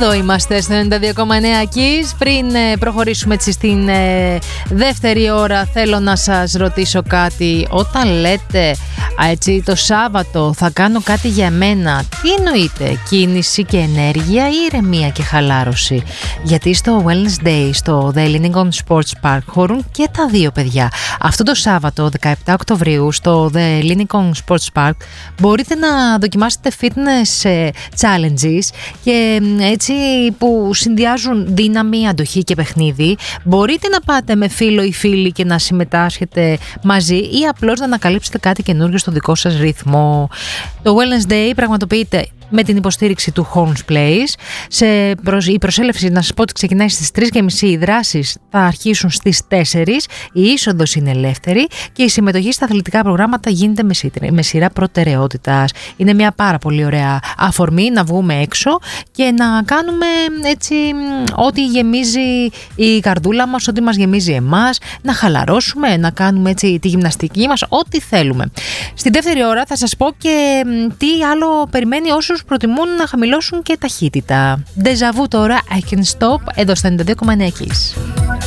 Εδώ είμαστε στο 92,9 Kiss. Πριν προχωρήσουμε έτσι στην δεύτερη ώρα, θέλω να σας ρωτήσω κάτι. Όταν λέτε έτσι το Σάββατο θα κάνω κάτι για μένα, τι εννοείτε? Κίνηση και ενέργεια ή ηρεμία και χαλάρωση? Γιατί στο Wellness Day, στο The Lincoln Sports Park χωρούν και τα δύο, παιδιά. Αυτό το Σάββατο 17 Οκτωβρίου στο The Lincoln Sports Park μπορείτε να δοκιμάσετε fitness challenges και έτσι που συνδυάζουν δύναμη, αντοχή και παιχνίδι. Μπορείτε να πάτε με φίλο ή φίλη και να συμμετάσχετε μαζί ή απλώς να ανακαλύψετε κάτι καινούργιο στο δικό σας ρυθμό. Το Wellness Day πραγματοποιείται με την υποστήριξη του Horns Place. Η προσέλευση, να σας πω ότι ξεκινάει στις 3.30, οι δράσεις θα αρχίσουν στις 4, η είσοδος είναι ελεύθερη και η συμμετοχή στα αθλητικά προγράμματα γίνεται με σειρά προτεραιότητας. Είναι μια πάρα πολύ ωραία αφορμή να βγούμε έξω και να κάνουμε έτσι ό,τι γεμίζει η καρδούλα μας, ό,τι μας γεμίζει εμάς, να χαλαρώσουμε, να κάνουμε έτσι τη γυμναστική μας, ό,τι θέλουμε. Στην δεύτερη ώρα θα σας πω και τι άλλο περιμένει όσους προτιμούν να χαμηλώσουν και ταχύτητα. Deja vu τώρα, I Can Stop, εδώ στο 92,9 Kiss.